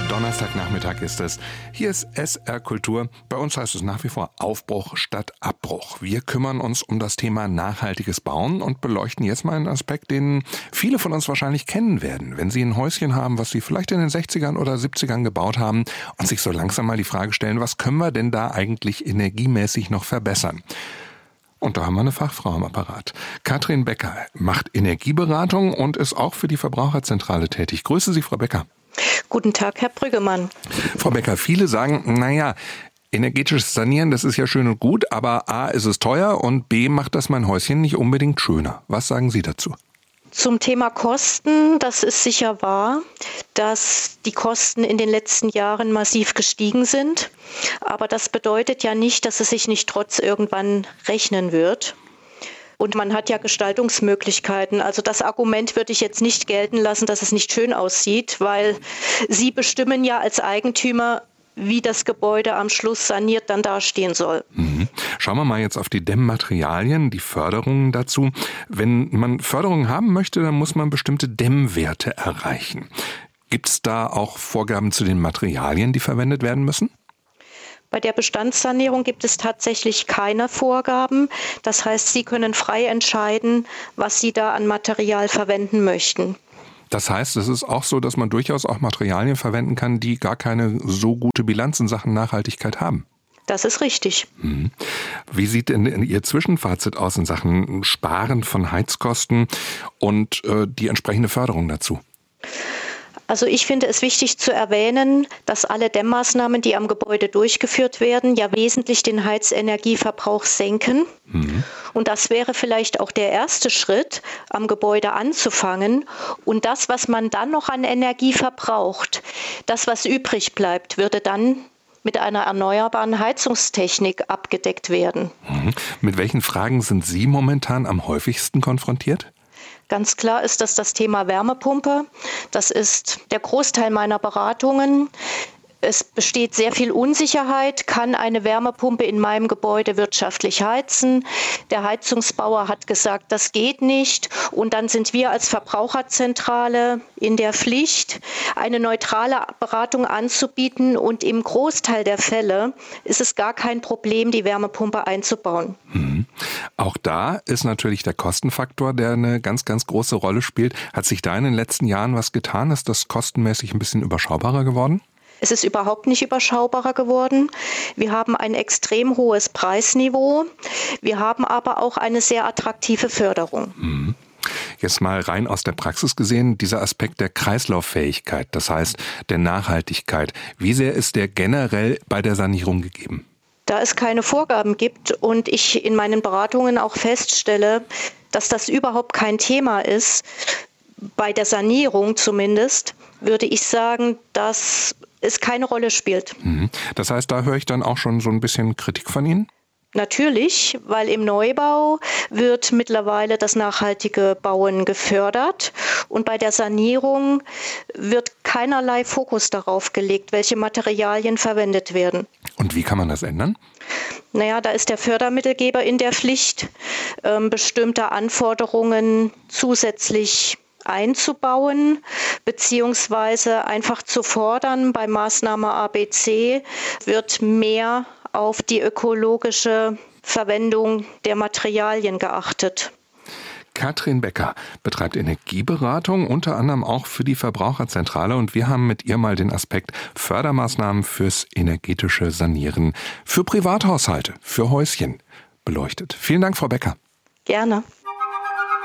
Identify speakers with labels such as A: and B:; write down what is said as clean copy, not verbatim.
A: Donnerstagnachmittag ist es. Hier ist SR Kultur. Bei uns heißt es nach wie vor Aufbruch statt Abbruch. Wir kümmern uns um das Thema nachhaltiges Bauen und beleuchten jetzt mal einen Aspekt, den viele von uns wahrscheinlich kennen werden, wenn sie ein Häuschen haben, was sie vielleicht in den 60ern oder 70ern gebaut haben und sich so langsam mal die Frage stellen, was können wir denn da eigentlich energiemäßig noch verbessern? Und da haben wir eine Fachfrau am Apparat. Katrin Becker macht Energieberatung und ist auch für die Verbraucherzentrale tätig. Grüße Sie, Frau Becker.
B: Guten Tag, Herr Brüggemann.
A: Frau Becker, viele sagen, energetisches Sanieren, das ist ja schön und gut, aber A, ist es teuer und B, macht das mein Häuschen nicht unbedingt schöner. Was sagen Sie dazu?
B: Zum Thema Kosten, das ist sicher wahr, dass die Kosten in den letzten Jahren massiv gestiegen sind. Aber das bedeutet ja nicht, dass es sich nicht trotz irgendwann rechnen wird. Und man hat ja Gestaltungsmöglichkeiten. Also das Argument würde ich jetzt nicht gelten lassen, dass es nicht schön aussieht, weil Sie bestimmen ja als Eigentümer, wie das Gebäude am Schluss saniert dann dastehen soll.
A: Schauen wir mal jetzt auf die Dämmmaterialien, die Förderungen dazu. Wenn man Förderungen haben möchte, dann muss man bestimmte Dämmwerte erreichen. Gibt es da auch Vorgaben zu den Materialien, die verwendet werden müssen?
B: Bei der Bestandssanierung gibt es tatsächlich keine Vorgaben. Das heißt, Sie können frei entscheiden, was Sie da an Material verwenden möchten.
A: Das heißt, es ist auch so, dass man durchaus auch Materialien verwenden kann, die gar keine so gute Bilanz in Sachen Nachhaltigkeit haben.
B: Das ist richtig.
A: Wie sieht denn Ihr Zwischenfazit aus in Sachen Sparen von Heizkosten und die entsprechende Förderung dazu?
B: Also ich finde es wichtig zu erwähnen, dass alle Dämmmaßnahmen, die am Gebäude durchgeführt werden, ja wesentlich den Heizenergieverbrauch senken. Und das wäre vielleicht auch der erste Schritt, am Gebäude anzufangen. Und das, was man dann noch an Energie verbraucht, das, was übrig bleibt, würde dann mit einer erneuerbaren Heizungstechnik abgedeckt werden.
A: Mit welchen Fragen sind Sie momentan am häufigsten konfrontiert?
B: Ganz klar ist das Thema Wärmepumpe. Das ist der Großteil meiner Beratungen. Es besteht sehr viel Unsicherheit. Kann eine Wärmepumpe in meinem Gebäude wirtschaftlich heizen? Der Heizungsbauer hat gesagt, das geht nicht. Und dann sind wir als Verbraucherzentrale in der Pflicht, eine neutrale Beratung anzubieten. Und im Großteil der Fälle ist es gar kein Problem, die Wärmepumpe einzubauen.
A: Auch da ist natürlich der Kostenfaktor, der eine ganz, ganz große Rolle spielt. Hat sich da in den letzten Jahren was getan? Ist das kostenmäßig ein bisschen überschaubarer geworden?
B: Es ist überhaupt nicht überschaubarer geworden. Wir haben ein extrem hohes Preisniveau. Wir haben aber auch eine sehr attraktive Förderung.
A: Jetzt mal rein aus der Praxis gesehen, dieser Aspekt der Kreislauffähigkeit, das heißt der Nachhaltigkeit. Wie sehr ist der generell bei der Sanierung gegeben?
B: Da es keine Vorgaben gibt und ich in meinen Beratungen auch feststelle, dass das überhaupt kein Thema ist, bei der Sanierung zumindest, würde ich sagen, dass es keine Rolle spielt.
A: Das heißt, da höre ich dann auch schon so ein bisschen Kritik von Ihnen?
B: Natürlich, weil im Neubau wird mittlerweile das nachhaltige Bauen gefördert und bei der Sanierung wird keinerlei Fokus darauf gelegt, welche Materialien verwendet werden.
A: Und wie kann man das ändern?
B: Da ist der Fördermittelgeber in der Pflicht, bestimmte Anforderungen zusätzlich einzubauen, beziehungsweise einfach zu fordern. Bei Maßnahme ABC wird mehr auf die ökologische Verwendung der Materialien geachtet.
A: Katrin Becker betreibt Energieberatung, unter anderem auch für die Verbraucherzentrale. Und wir haben mit ihr mal den Aspekt Fördermaßnahmen fürs energetische Sanieren für Privathaushalte, für Häuschen beleuchtet. Vielen Dank, Frau Becker.
B: Gerne.